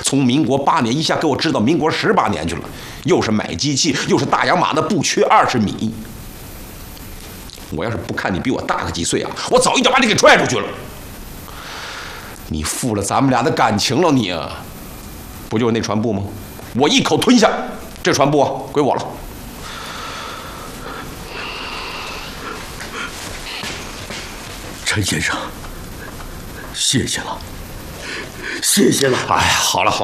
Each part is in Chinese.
从民国8年一下给我支到民国18年去了，又是买机器，又是大洋马的，不缺20米。我要是不看你比我大个几岁啊，我早一脚把你给踹出去了。你负了咱们俩的感情了，你啊，不就是那船布吗？我一口吞下，这船布啊归我了。 陈先生，谢谢了，谢谢了。 哎呀，好了。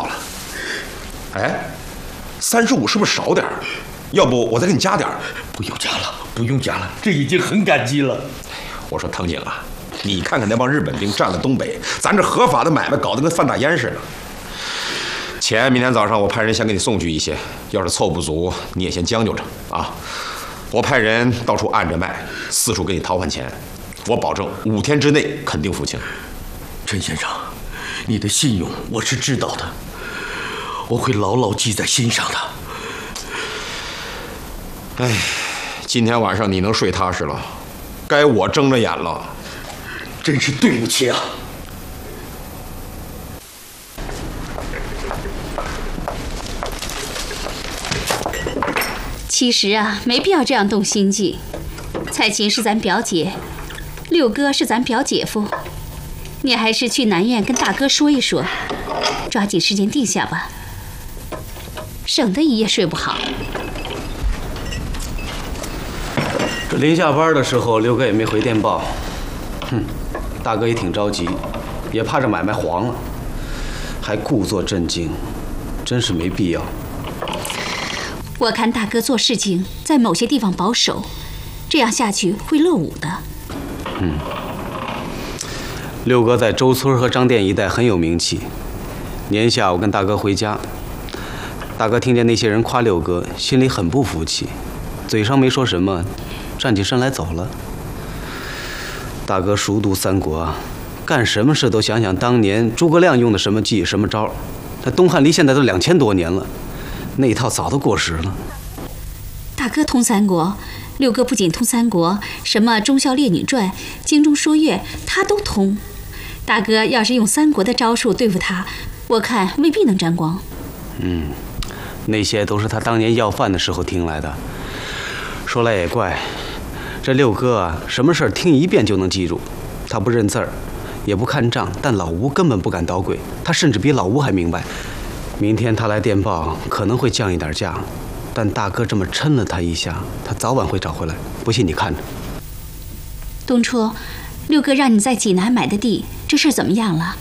哎，35是不是少点儿？要不我再给你加点儿？ 不用加了，不用加了，这已经很感激了。 我说藤锦啊，你看看那帮日本兵占了东北，咱这合法的买卖搞得跟范大烟似的。钱明天早上我派人先给你送去一些，要是凑不足，你也先将就着啊。我派人到处按着卖，四处给你讨换钱，我保证5天之内肯定付清。 陈先生，你的信用我是知道的，我会牢牢记在心上的。 哎，今天晚上你能睡踏实了，该我睁着眼了。 真是对不起啊！ 其实啊，没必要这样动心计。蔡琴是咱表姐，六哥是咱表姐夫，你还是去南院跟大哥说一说，抓紧时间定下吧，省得一夜睡不好。 这临下班的时候，六哥也没回电报。大哥也挺着急，也怕这买卖黄了，还故作镇静，真是没必要。 我看大哥做事情在某些地方保守，这样下去会落伍的。 六哥在周村和张店一带很有名气。年下我跟大哥回家，大哥听见那些人夸六哥，心里很不服气，嘴上没说什么，站起身来走了。大哥熟读三国啊，干什么事都想想当年诸葛亮用的什么计什么招。那东汉离现在都2000多年了，那一套早都过时了。 大哥通三国，六哥不仅通三国，什么《忠孝烈女传》《精忠说岳》他都通。大哥要是用三国的招数对付他，我看未必能沾光。 那些都是他当年要饭的时候听来的。说来也怪，这六哥啊，什么事儿听一遍就能记住。他不认字儿，也不看账，但老吴根本不敢捣鬼，他甚至比老吴还明白。明天他来电报，可能会降一点价，但大哥这么抻了他一下，他早晚会找回来。不信你看着。 东初，六哥让你在济南买的地，这事儿怎么样了？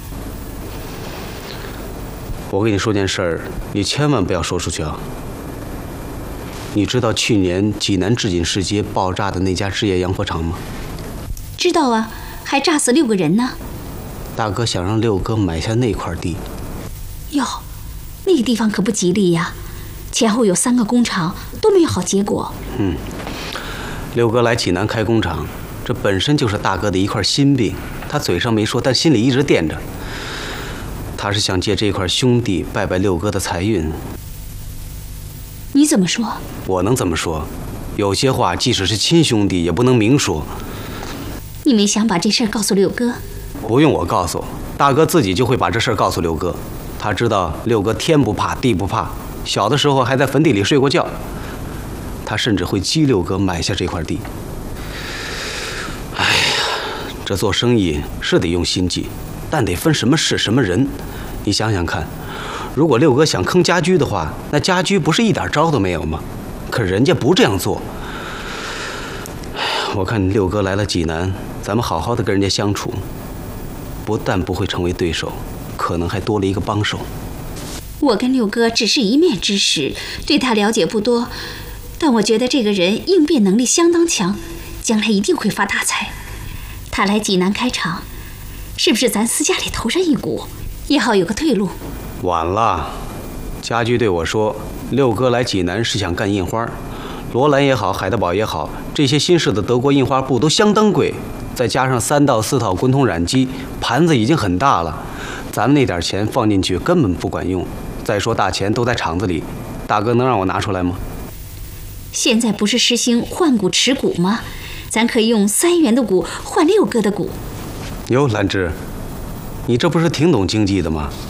我跟你说件事儿，你千万不要说出去啊。你知道去年济南织锦市街爆炸的那家制业洋佛厂吗？ 知道啊，还炸死6个人呢。 大哥想让六哥买下那块地。 哟，那个地方可不吉利呀，前后有3个工厂都没有好结果。 六哥来济南开工厂，这本身就是大哥的一块心病，他嘴上没说，但心里一直惦着。他是想借这块兄弟拜拜六哥的财运。 你怎么说？ 我能怎么说？有些话即使是亲兄弟也不能明说。 你没想把这事儿告诉六哥？ 不用我告诉，大哥自己就会把这事儿告诉六哥。他知道六哥天不怕地不怕，小的时候还在坟地里睡过觉。他甚至会激六哥买下这块地。哎呀，这做生意是得用心计，但得分什么事什么人。你想想看，如果六哥想坑家居的话，那家居不是一点招都没有吗？可人家不这样做。我看六哥来了济南，咱们好好的跟人家相处，不但不会成为对手，可能还多了一个帮手。 我跟六哥只是一面之识，对他了解不多，但我觉得这个人应变能力相当强，将来一定会发大财。他来济南开厂，是不是咱私家里投上一股，也好有个退路？ 晚了，家居对我说，六哥来济南是想干印花，罗兰也好，海德堡也好，这些新式的德国印花布都相当贵，再加上3到4套滚筒染机，盘子已经很大了，咱们那点钱放进去根本不管用。再说大钱都在厂子里，大哥能让我拿出来吗？ 现在不是实行换股持股吗？咱可以用3元的股换六哥的股。 哟，兰芝，你这不是挺懂经济的吗？